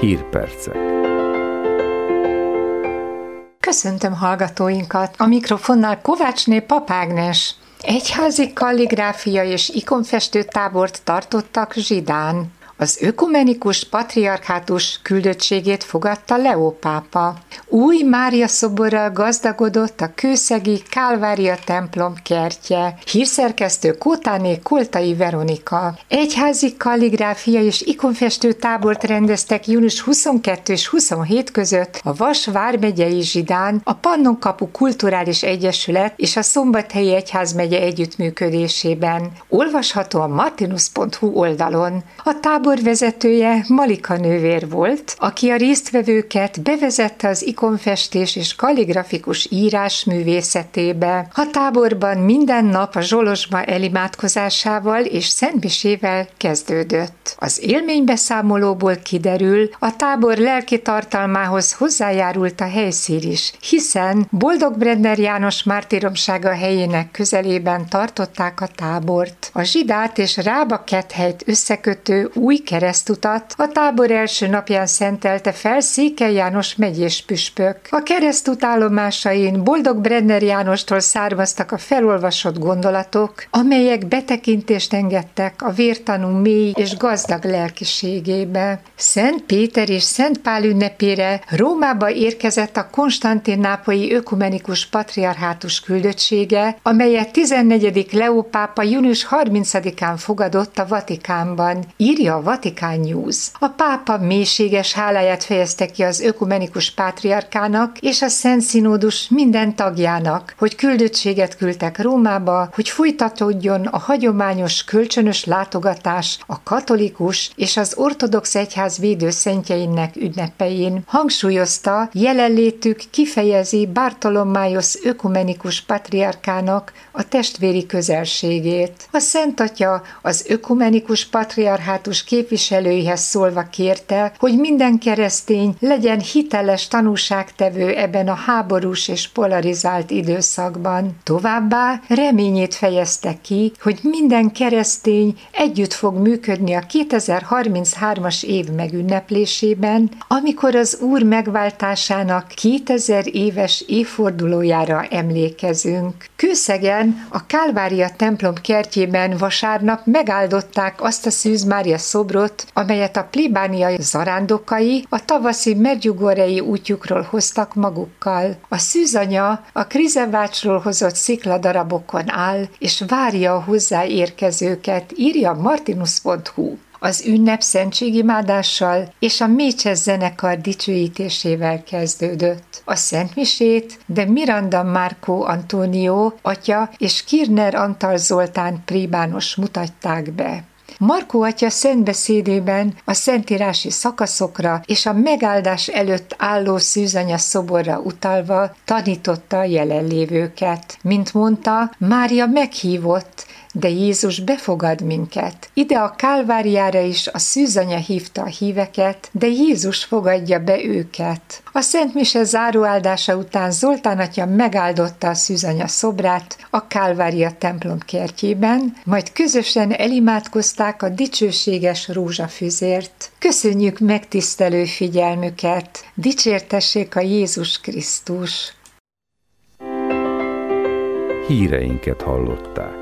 Hírpercek. Köszöntöm hallgatóinkat! A mikrofonnál Kovácsné Pap Ágnes. Egyházi kalligráfia és ikonfestő tábort tartottak Zsidán. Az ökumenikus patriarchátus küldöttségét fogadta Leó pápa. Új Mária szoborral gazdagodott a kőszegi Kálvária templom kertje. Hírszerkesztő Kótáné Koltai Veronika. Egyházi kalligráfia és ikonfestő tábort rendeztek június 22 és 27 között a Vas vármegyei Zsidán, a Pannonkapu Kulturális Egyesület és a Szombathelyi Egyházmegye együttműködésében. Olvasható a martinus.hu oldalon. A tábor vezetője Malika nővér volt, aki a résztvevőket bevezette az ikonfestés és kalligrafikus írás művészetébe. A táborban minden nap a zsolozsma elimádkozásával és szentmisével kezdődött. Az élménybeszámolóból kiderül, a tábor lelki tartalmához hozzájárult a helyszín is, hiszen Boldog-Brenner János mártíromsága helyének közelében tartották a tábort. A Zsidát és Rába-Kethelyt összekötő új keresztutat a tábor első napján szentelte fel Székely János megyés püspök. A keresztút állomásain Boldog-Brenner Jánostól származtak a felolvasott gondolatok, amelyek betekintést engedtek a vértanú mély és gazdag lelkiségébe. Szent Péter és Szent Pál ünnepére Rómába érkezett a konstantinápolyi ökumenikus patriarchátus küldöttsége, amelyet 14. Leó pápa június 30-án fogadott a Vatikánban, írja a Vatican News. A pápa mélységes háláját fejezte ki az ökumenikus pátriárkának és a Szent Színódus minden tagjának, hogy küldöttséget küldtek Rómába, hogy folytatódjon a hagyományos kölcsönös látogatás a katolikus és az ortodox egyház védőszentjeinek ünnepein. Hangsúlyozta, jelenlétük kifejezi Bartolommaiosz ökumenikus patriárkának a testvéri közelségét. A Szent Atya az ökumenikus patriarchátus képviselőihez szólva kérte, hogy minden keresztény legyen hiteles tanúságtevő ebben a háborús és polarizált időszakban. Továbbá reményét fejezte ki, hogy minden keresztény együtt fog működni a 2033-as év megünneplésében, amikor az Úr megváltásának 2000 éves évfordulójára emlékezünk. Kőszegen a Kálvária templom kertjében vasárnap megáldották azt a Szűz Mária szobrot, amelyet a plébániai zarándokai a tavaszi Medjugorjei útjukról hoztak magukkal. A szűzanya a Krizevácsról hozott szikladarabokon áll, és várja a hozzáérkezőket, írja martinus.hu. Az ünnep szentségimádással és a Mécses zenekar dicsőítésével kezdődött. A szentmisét de Miranda Márkó Antónió atya és Kirner Antal Zoltán plébános mutatták be. Markó atya szentbeszédében a szentírási szakaszokra és a megáldás előtt álló szűzanya szoborra utalva tanította a jelenlévőket. Mint mondta, Mária meghívott, de Jézus befogad minket. Ide a Kálváriára is a szűzanya hívta a híveket, de Jézus fogadja be őket. A szentmise záróáldása után Zoltán atya megáldotta a szűzanya szobrát a Kálvária templom kertjében, majd közösen elimádkozták a dicsőséges rózsafüzért. Köszönjük megtisztelő figyelmüket! Dicsértessék a Jézus Krisztus! Híreinket hallották.